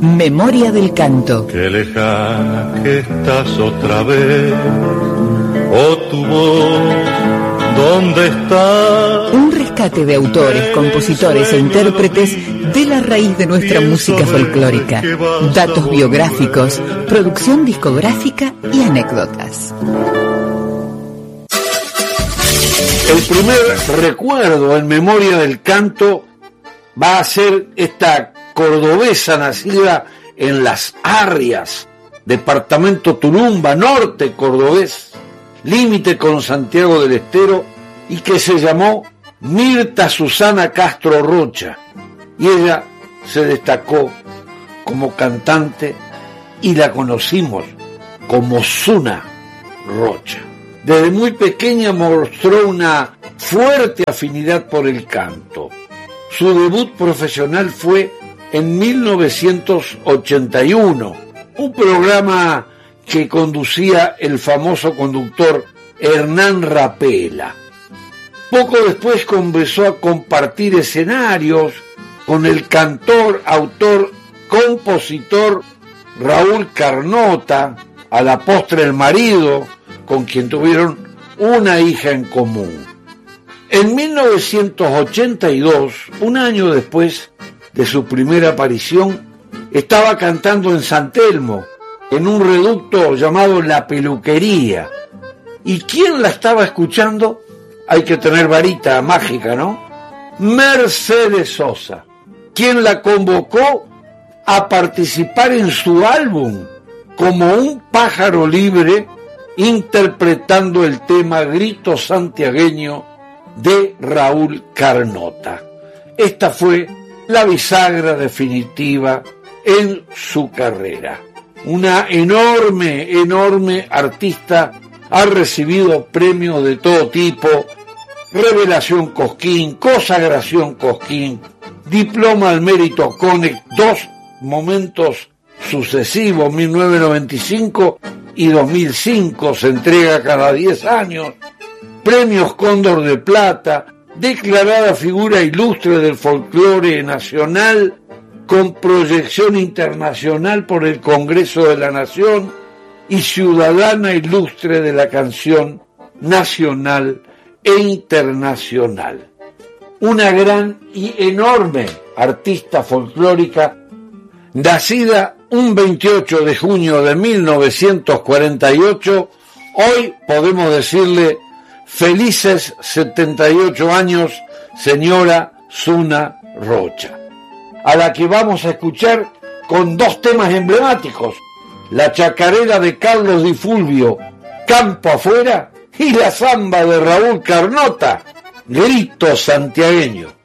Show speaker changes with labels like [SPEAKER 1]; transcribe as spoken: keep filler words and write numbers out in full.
[SPEAKER 1] Memoria del canto.
[SPEAKER 2] Qué lejana que estás otra vez, oh tu voz, ¿dónde estás?
[SPEAKER 1] Un rescate de autores, compositores e intérpretes de la raíz de nuestra música folclórica. Datos biográficos, producción discográfica y anécdotas.
[SPEAKER 3] El primer recuerdo en Memoria del canto va a ser esta cordobesa nacida en Las Arrias, departamento Tulumba, norte cordobés, límite con Santiago del Estero, y que se llamó Mirta Susana Castro Rocha, y ella se destacó como cantante y la conocimos como Zuna Rocha. Desde muy pequeña mostró una fuerte afinidad por el canto. Su debut profesional fue en mil novecientos ochenta y uno, un programa que conducía el famoso conductor Hernán Rapela. Poco después comenzó a compartir escenarios con el cantor, autor, compositor Raúl Carnota, a la postre el marido, con quien tuvieron una hija en común. En mil novecientos ochenta y dos, un año después de su primera aparición, estaba cantando en San Telmo, en un reducto llamado La Peluquería. ¿Y quién la estaba escuchando? Hay que tener varita mágica, ¿no? Mercedes Sosa, quien la convocó a participar en su álbum como un pájaro libre, interpretando el tema Grito Santiagueño de Raúl Carnota. Esta fue la bisagra definitiva en su carrera. Una enorme, enorme artista, ha recibido premios de todo tipo: Revelación Cosquín, Consagración Cosquín, Diploma al Mérito Cone, dos momentos sucesivos, mil novecientos noventa y cinco y dos mil cinco, se entrega cada diez años, Premios Cóndor de Plata, declarada figura ilustre del folclore nacional con proyección internacional por el Congreso de la Nación y ciudadana ilustre de la canción nacional e internacional. Una gran y enorme artista folclórica, nacida un veintiocho de junio de mil novecientos cuarenta y ocho, hoy podemos decirle felices setenta y ocho años, señora Zuna Rocha, a la que vamos a escuchar con dos temas emblemáticos: la chacarera de Carlos Di Fulvio, Campo Afuera, y la samba de Raúl Carnota, Grito Santiagueño.